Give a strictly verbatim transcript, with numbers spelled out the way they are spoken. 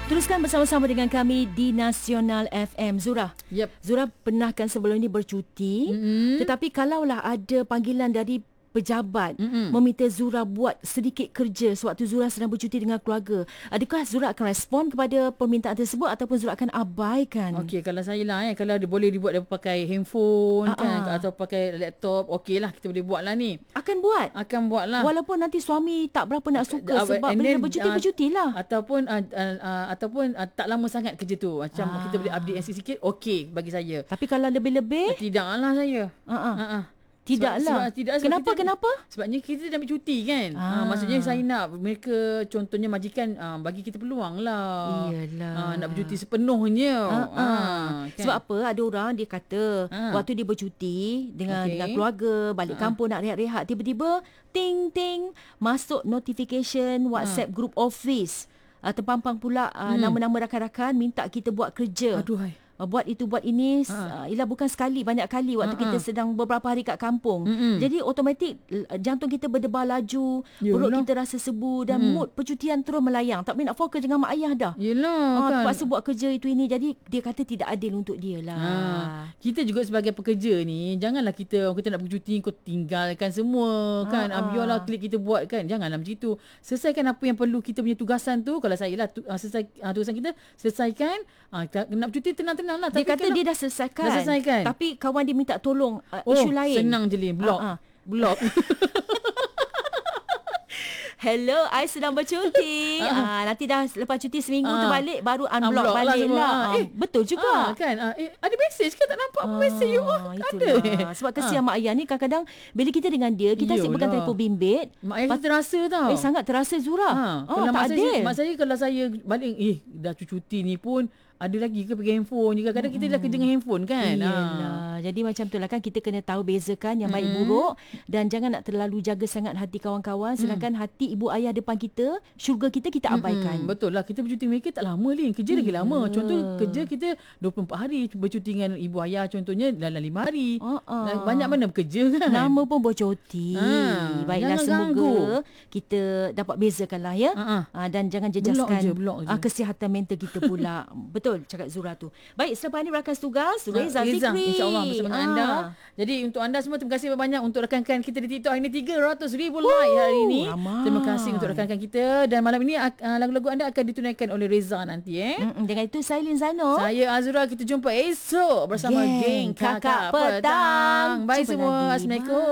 Teruskan bersama-sama dengan kami di Nasional F M. Zura. Yep. Zura pernah kan sebelum ini bercuti. Mm-hmm. Tetapi kalaulah ada panggilan dari pejabat mm-hmm. meminta Zura buat sedikit kerja sewaktu Zura sedang bercuti dengan keluarga, adakah Zura akan respon kepada permintaan tersebut ataupun Zura akan abaikan? Okey, kalau saya lah eh, kalau dia boleh dibuat dia pakai handphone uh-uh. kan atau pakai laptop, okey lah, kita boleh buat lah ni. Akan buat? Akan buat lah. Walaupun nanti suami tak berapa nak suka uh, sebab bila then, bercuti, uh, bercutilah. Ataupun uh, uh, uh, ataupun uh, tak lama sangat kerja tu. Macam uh. kita boleh update sikit, okey bagi saya. Tapi kalau lebih-lebih? Tidaklah saya. Uh-uh. Uh-uh. Tidaklah. Sebab, sebab, tidak, sebab kenapa? Kita, kenapa? Sebabnya kita dah ambil cuti kan. Ah. Ha, maksudnya saya nak mereka, contohnya majikan, ha, bagi kita peluang lah. Iyalah. Ha, nak bercuti sepenuhnya. Ha, ha, kan? Sebab apa? Ada orang dia kata ha. waktu dia bercuti dengan okay. dengan keluarga, balik ha. kampung nak rehat-rehat, tiba-tiba ting-ting masuk notification WhatsApp ha. group office. Uh, terpampang pula uh, hmm. nama-nama rakan-rakan minta kita buat kerja. Aduh hai. Buat itu, buat ini. Ha. Uh, ialah bukan sekali, banyak kali waktu Ha-ha. kita sedang beberapa hari kat kampung. Mm-mm. Jadi automatik jantung kita berdebar laju, Yalah. perut kita rasa sebu dan mm. mood percutian terus melayang. Tak boleh nak fokus dengan mak ayah dah. Yelah uh, kan. Terpaksa buat kerja itu ini. Jadi dia kata tidak adil untuk dia lah. Ha. Kita juga sebagai pekerja ni, janganlah kita kita nak bercuti kau tinggalkan semua kan. Ha. Biarlah klik kita buat kan. Janganlah macam itu. Selesaikan apa yang perlu kita punya tugasan tu. Kalau saya lah tu, uh, selesai uh, tugasan kita, selesaikan. Uh, nak bercuti tenang-tenang. Lah. Dia kata dia dah selesaikan. Dah selesaikan. Tapi kawan dia minta tolong uh, oh, isu lain. Senang je ni. Blok. Uh-huh. Blok. Hello, I sedang bercuti. uh-huh. uh, Nanti dah lepas cuti seminggu uh, tu balik, baru unblock uh, balik lah. lah. Uh, eh, betul juga. Uh, kan? Uh, eh, ada mesej ke? Tak nampak apa uh, mesej you? Oh, ada. Sebab kesian uh. mak ayah ni kadang-kadang bila kita dengan dia, kita asyik pegang telefon bimbit. Mak ayah kita terasa tau. Eh, sangat terasa Zura. Uh, oh, tak adil. Mak saya kalau saya balik, eh, dah cuti ni pun ada lagi ke pegang handphone juga. Kadang hmm. kita dah kerja dengan handphone kan. Iyalah. Ha. Jadi macam tu lah kan, kita kena tahu bezakan yang hmm. baik buruk. Dan jangan nak terlalu jaga sangat hati kawan-kawan. Sedangkan hmm. hati ibu ayah depan kita, syurga kita, kita abaikan. Hmm. Betul lah. Kita bercuti mereka tak lama ni. Kerja hmm. lagi lama. Contoh kerja kita dua puluh empat hari. Bercuti dengan ibu ayah contohnya dalam lima hari. Uh-uh. Banyak mana bekerja kan. Nama pun bercuti. Ha. Baiklah, semoga ganggu. kita dapat bezakan lah ya. Uh-uh. Ha. Dan jangan jejaskan blok je, blok je. kesihatan mental kita pula. Betul. Cakap Zura tu. Baik, selepas ini rakan tugas Reza Zikri, InsyaAllah bersama ah. anda. Jadi untuk anda semua, terima kasih banyak untuk rakan-rakan kita di TikTok. Hari ini tiga ratus ribu like hari ini. Ramai. Terima kasih untuk rakan-rakan kita. Dan malam ini uh, lagu-lagu anda akan ditunaikan oleh Reza nanti eh. Mm-mm. Dengan itu saya Lin Zaino, saya Azura. Kita jumpa esok bersama geng, geng Kakak, Kakak Petang. Bye semua. Assalamualaikum.